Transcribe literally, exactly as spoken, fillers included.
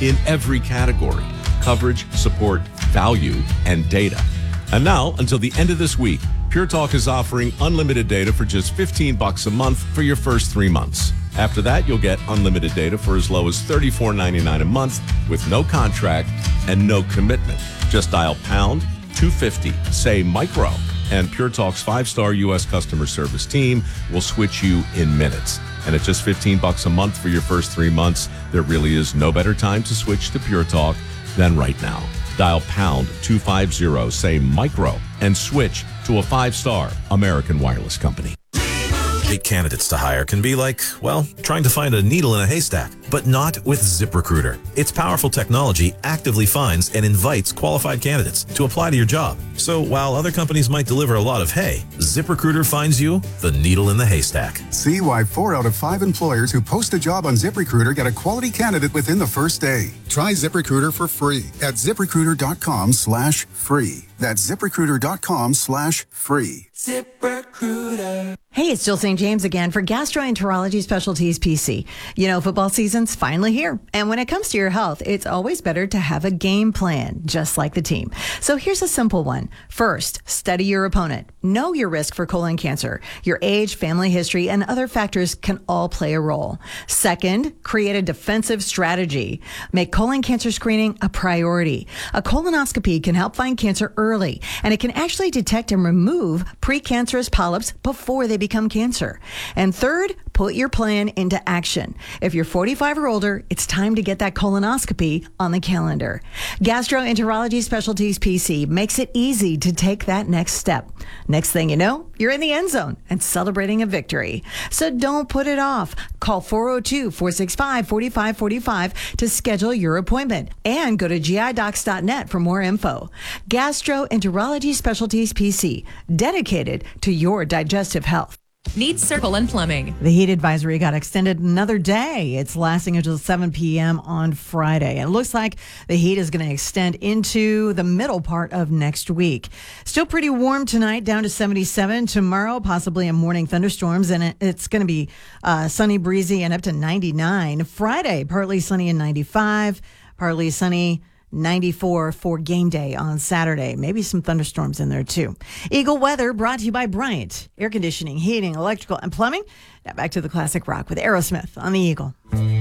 in every category: coverage, support, value, and data. And now, until the end of this week, Pure Talk is offering unlimited data for just fifteen bucks a month for your first three months. After that, you'll get unlimited data for as low as thirty-four ninety-nine a month with no contract and no commitment. Just dial pound two fifty, say micro, and Pure Talk's five-star U S customer service team will switch you in minutes. And at just fifteen bucks a month for your first three months, there really is no better time to switch to Pure Talk than right now. Dial pound two fifty, say micro, and switch to a five-star American wireless company. Great candidates to hire can be like, well, trying to find a needle in a haystack, but not with ZipRecruiter. Its powerful technology actively finds and invites qualified candidates to apply to your job. So while other companies might deliver a lot of hay, ZipRecruiter finds you the needle in the haystack. See why four out of five employers who post a job on ZipRecruiter get a quality candidate within the first day. Try ZipRecruiter for free at ZipRecruiter.com slash free. That's ZipRecruiter.com slash free. ZipRecruiter. Hey, it's Jill Saint James again for Gastroenterology Specialties P C. You know, football season's finally here. And when it comes to your health, it's always better to have a game plan, just like the team. So here's a simple one. First, study your opponent. Know your risk for colon cancer. Your age, family history, and other factors can all play a role. Second, create a defensive strategy. Make colon cancer screening a priority. A colonoscopy can help find cancer early, and it can actually detect and remove precancerous polyps before they become cancer. And third, put your plan into action. If you're forty-five or older, it's time to get that colonoscopy on the calendar. Gastroenterology Specialties P C makes it easy to take that next step. Next thing you know, you're in the end zone and celebrating a victory. So don't put it off. Call four oh two, four six five, four five four five to schedule your appointment and go to G I docs dot net for more info. Gastroenterology Specialties P C, dedicated to your digestive health. Need Circle and Plumbing. The heat advisory got extended another day. It's lasting until seven p.m. on Friday. And it looks like the heat is going to extend into the middle part of next week. Still pretty warm tonight, down to seventy-seven. Tomorrow, possibly a morning thunderstorms, and it's going to be uh, sunny, breezy, and up to ninety-nine. Friday, partly sunny and ninety-five. Partly sunny, ninety-four for game day on Saturday. Maybe some thunderstorms in there too. Eagle Weather brought to you by Bryant. Air conditioning, heating, electrical, and plumbing. Now back to the classic rock with Aerosmith on the Eagle.